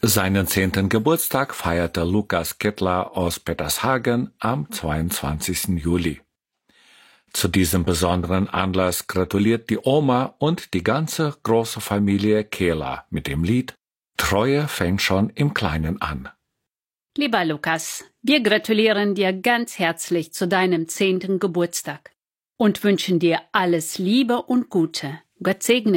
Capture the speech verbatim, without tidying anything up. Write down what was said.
Seinen zehnten Geburtstag feierte Lukas Kittler aus Petershagen am zweiundzwanzigsten Juli. Zu diesem besonderen Anlass gratuliert die Oma und die ganze große Familie Kehler mit dem Lied »Treue fängt schon im Kleinen an«. Lieber Lukas, wir gratulieren dir ganz herzlich zu deinem zehnten Geburtstag und wünschen dir alles Liebe und Gute. Gott segne